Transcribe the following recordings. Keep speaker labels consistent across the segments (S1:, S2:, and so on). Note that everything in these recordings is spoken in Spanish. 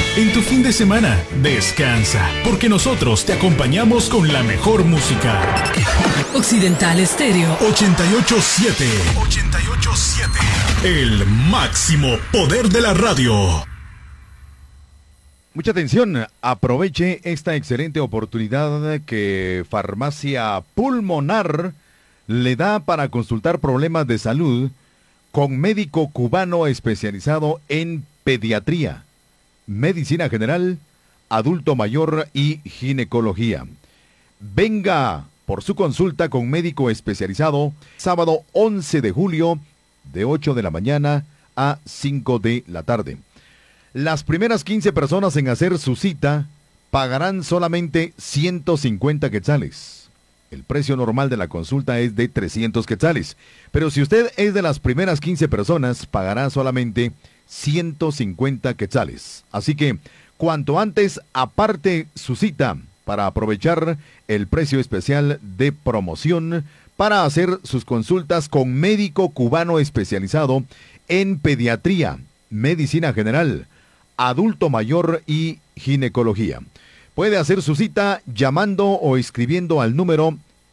S1: En tu fin de semana, descansa, porque nosotros te acompañamos con la mejor música.
S2: Occidental Estéreo
S1: 88.7. 88.7. El máximo poder de la radio.
S3: Mucha atención, aproveche esta excelente oportunidad que Farmacia Pulmonar le da para consultar problemas de salud con médico cubano especializado en pediatría, medicina general, adulto mayor y ginecología. Venga por su consulta con médico especializado sábado 11 de julio de 8 de la mañana a 5 de la tarde. Las primeras 15 personas en hacer su cita pagarán solamente 150 quetzales. El precio normal de la consulta es de 300 quetzales. Pero si usted es de las primeras 15 personas, pagará solamente 150 quetzales. Así que, cuanto antes aparte su cita para aprovechar el precio especial de promoción para hacer sus consultas con médico cubano especializado en pediatría, medicina general, adulto mayor y ginecología. Puede hacer su cita llamando o escribiendo al número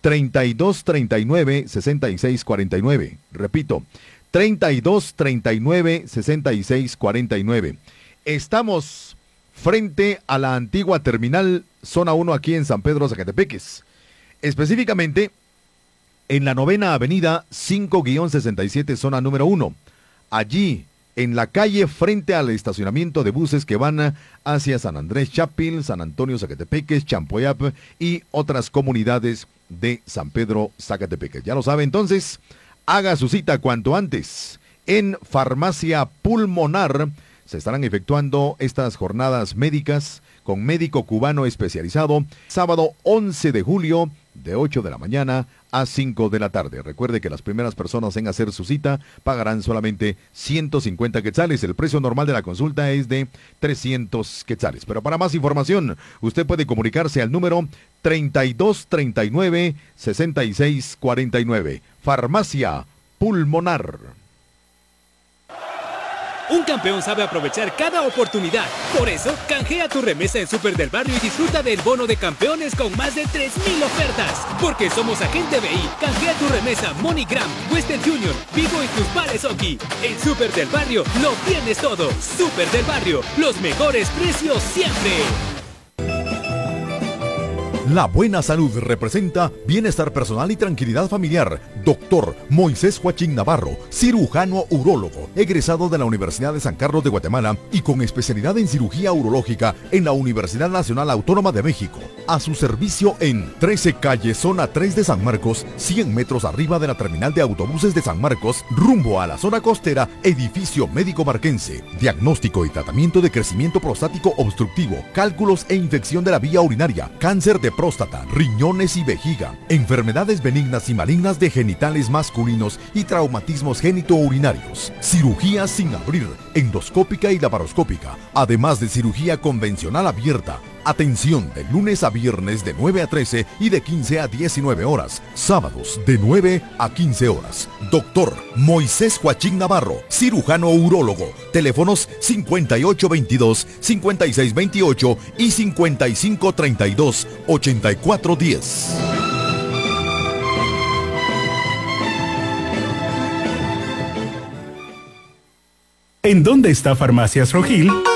S3: 3239-6649. Repito, 3239-6649. Estamos frente a la antigua terminal Zona 1 aquí en San Pedro Zacatepeques. Específicamente en la 9ª Avenida 5-67, zona número 1. Allí, en la calle frente al estacionamiento de buses que van hacia San Andrés Chapil, San Antonio Zacatepeques, Champoyap y otras comunidades de San Pedro Zacatepeques. Ya lo sabe, entonces, haga su cita cuanto antes. En Farmacia Pulmonar se estarán efectuando estas jornadas médicas con médico cubano especializado sábado 11 de julio de 8 de la mañana a 5 de la tarde. Recuerde que las primeras personas en hacer su cita pagarán solamente 150 quetzales. El precio normal de la consulta es de 300 quetzales. Pero para más información, usted puede comunicarse al número 3239-6649. Farmacia Pulmonar.
S4: Un campeón sabe aprovechar cada oportunidad. Por eso, canjea tu remesa en Super del Barrio y disfruta del bono de campeones con más de 3,000 ofertas. Porque somos Agente BI. Canjea tu remesa MoneyGram, Western Junior, Vivo y tus pares Oki. En Super del Barrio lo tienes todo. Super del Barrio, los mejores precios siempre.
S5: La buena salud representa bienestar personal y tranquilidad familiar. Doctor Moisés Joachín Navarro, cirujano urólogo, egresado de la Universidad de San Carlos de Guatemala y con especialidad en cirugía urológica en la Universidad Nacional Autónoma de México. A su servicio en 13 calle, zona 3 de San Marcos, 100 metros arriba de la terminal de autobuses de San Marcos, rumbo a la zona costera, edificio médico marquense. Diagnóstico y tratamiento de crecimiento prostático obstructivo, cálculos e infección de la vía urinaria, cáncer de próstata, riñones y vejiga, enfermedades benignas y malignas de genitales masculinos y traumatismos genitourinarios, cirugía sin abrir, endoscópica y laparoscópica, además de cirugía convencional abierta. Atención de lunes a viernes de 9 a 13 y de 15 a 19 horas. Sábados de 9 a 15 horas. Doctor Moisés Joachín Navarro, cirujano urólogo. Teléfonos 5822-5628 y 5532-8410.
S1: ¿En dónde está Farmacias Rogil?